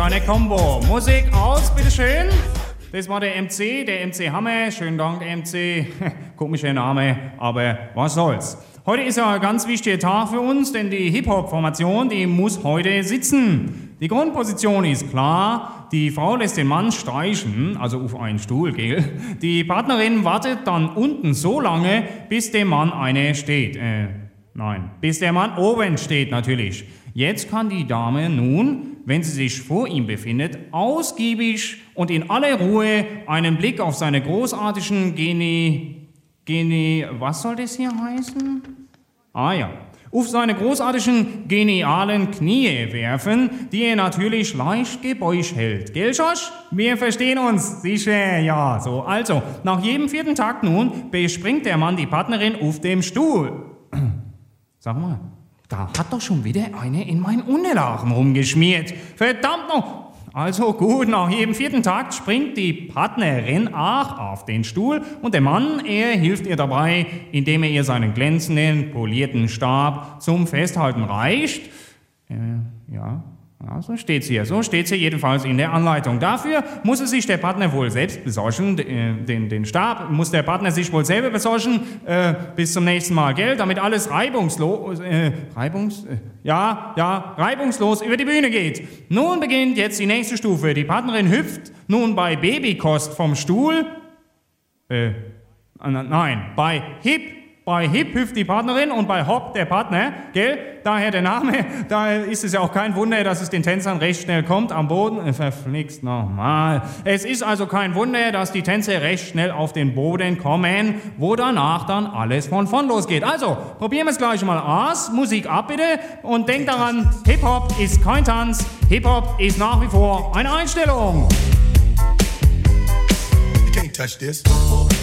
eine Combo. Musik aus, bitteschön. Das war der MC Hammer. Schönen Dank, MC. Komischer Name, aber was soll's. Heute ist ja ein ganz wichtiger Tag für uns, denn die Hip-Hop-Formation, die muss heute sitzen. Die Grundposition ist klar, die Frau lässt den Mann streichen, also auf einen Stuhl, gell? Die Partnerin wartet dann unten so lange, bis dem Mann eine steht. Bis der Mann oben steht natürlich. Jetzt kann die Dame nun, wenn sie sich vor ihm befindet, ausgiebig und in aller Ruhe einen Blick auf seine großartigen was soll das hier heißen? Auf seine großartigen, genialen Knie werfen, die er natürlich leicht gebeugt hält. Gell, Josh? Wir verstehen uns, sicher, ja, so. Also, nach jedem 4. Takt nun bespringt der Mann die Partnerin auf dem Stuhl. Sag mal, da hat doch schon wieder eine in meinen Unterlagen rumgeschmiert. Verdammt noch! Also gut, nach jedem 4. Takt springt die Partnerin auch auf den Stuhl und der Mann, er hilft ihr dabei, indem er ihr seinen glänzenden, polierten Stab zum Festhalten reicht. So steht's hier. So steht's hier jedenfalls in der Anleitung. Dafür muss es sich der Partner wohl selbst besorgen. Den Stab muss der Partner sich wohl selber besorgen. Bis zum nächsten Mal, gell? Damit alles reibungslos über die Bühne geht. Nun beginnt jetzt die nächste Stufe. Die Partnerin hüpft nun bei Babykost vom Stuhl. Bei Hip hüpft die Partnerin und bei Hop der Partner, gell? Daher der Name, da ist es ja auch kein Wunder, dass es den Tänzern recht schnell kommt am Boden. Verflixt nochmal. Es ist also kein Wunder, dass die Tänzer recht schnell auf den Boden kommen, wo danach dann alles von vorn losgeht. Also, probieren wir es gleich mal aus. Musik ab bitte und denkt daran, Hip-Hop ist kein Tanz, Hip-Hop ist nach wie vor eine Einstellung. You can't touch this.